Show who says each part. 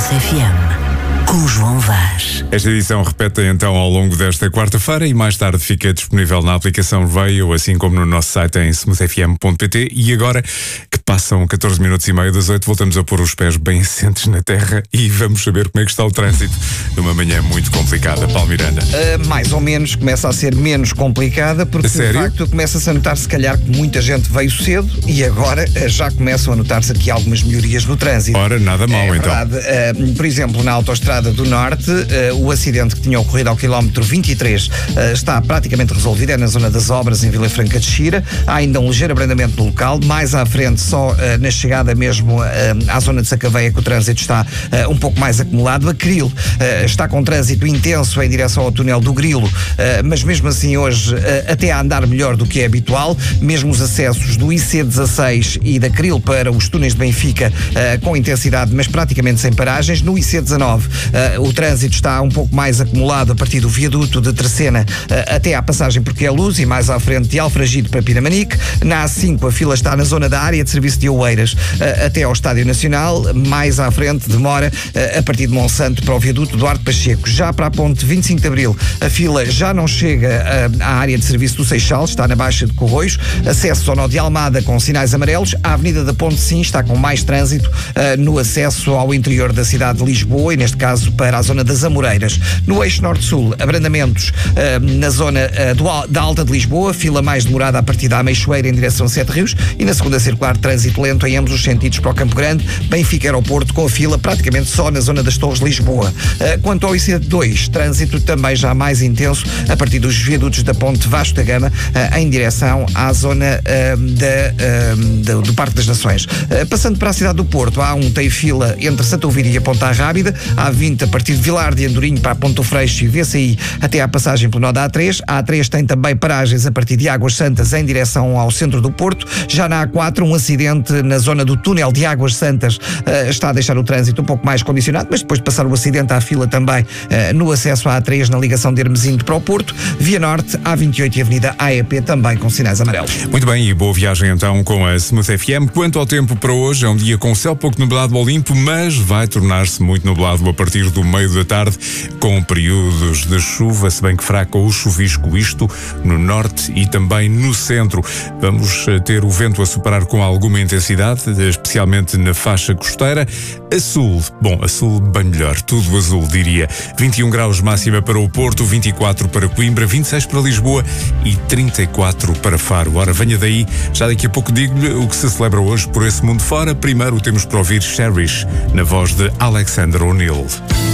Speaker 1: FM, com João Vaz.
Speaker 2: Esta edição repete então ao longo desta quarta-feira e mais tarde fica disponível na aplicação Veio, assim como no nosso site em smoothfm.pt. E agora que passam 14 minutos e meio das 8, voltamos a pôr os pés bem assentes na terra e vamos saber como é que está o trânsito numa manhã muito complicada. Paulo Miranda.
Speaker 3: Mais ou menos, começa a ser menos complicada porque de facto começa-se a notar se calhar que muita gente veio cedo e agora já começam a notar-se aqui algumas melhorias no trânsito.
Speaker 2: Ora, nada mal então.
Speaker 3: Por exemplo, na Autoestrada do Norte, o acidente que tinha ocorrido ao quilómetro 23 está praticamente resolvido, é na zona das obras em Vila Franca de Xira. Há ainda um ligeiro abrandamento no local, mais à frente só na chegada mesmo à zona de Sacaveia que o trânsito está um pouco mais acumulado. A Cril está com trânsito intenso em direção ao túnel do Grilo, mas mesmo assim hoje até a andar melhor do que é habitual, mesmo os acessos do IC16 e da Cril para os túneis de Benfica com intensidade, mas praticamente sem paragens. No IC19 o trânsito está um pouco mais acumulado a partir do viaduto de Terceira até à passagem por Queluz e mais à frente de Alfragide para Pinamanique. Na A5 a fila está na zona da área de serviço de Oeiras até ao Estádio Nacional, mais à frente demora a partir de Monsanto para o viaduto Duarte Pacheco. Já para a ponte 25 de Abril a fila já não chega à área de serviço do Seixal, está na Baixa de Corroios. Acesso ao nó de Almada com sinais amarelos. A Avenida da Ponte Sim está com mais trânsito no acesso ao interior da cidade de Lisboa e neste caso para a zona das Amoreiras. No eixo norte-sul, abrandamentos na zona da Alta de Lisboa, fila mais demorada a partir da Ameixoeira em direção a Sete Rios, e na segunda circular trânsito lento em ambos os sentidos para o Campo Grande, Benfica Aeroporto, com a fila praticamente só na zona das Torres de Lisboa. Quanto ao IC2, trânsito também já mais intenso a partir dos viadutos da Ponte Vasco da Gama em direção à zona do Parque das Nações. Passando para a cidade do Porto, há tem fila entre Santa Ovíria e a Ponta Rábida, há 20 a partir de Vilar de Andorinho para a Ponto Freixo e VCI até à passagem pelo nó da A3. A A3 tem também paragens a partir de Águas Santas em direção ao centro do Porto. Já na A4, um acidente na zona do túnel de Águas Santas está a deixar o trânsito um pouco mais condicionado, mas depois de passar o acidente há fila também no acesso à A3 na ligação de Hermesinde para o Porto. Via Norte, A28 e Avenida AEP também com sinais amarelos.
Speaker 2: Muito bem, e boa viagem então com a Smooth FM. Quanto ao tempo para hoje, é um dia com céu pouco nublado ao limpo, mas vai tornar-se muito nublado a partir do meio da tarde, com períodos de chuva, se bem que fraca ou chuvisco, isto no norte e também no centro. Vamos ter o vento a soprar com alguma intensidade, especialmente na faixa costeira. A sul bem melhor, tudo azul diria. 21 graus máxima para o Porto, 24 para Coimbra, 26 para Lisboa e 34 para Faro. Ora, venha daí, já daqui a pouco digo-lhe o que se celebra hoje por esse mundo fora. Primeiro temos para ouvir Cherish, na voz de Alexander O'Neill.